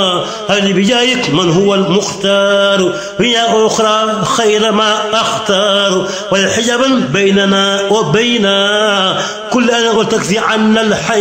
هل بجايك من هو المختار هي أخرى خير ما أختار والحجاب بيننا وبين كل أنا وتكفي عنا الحي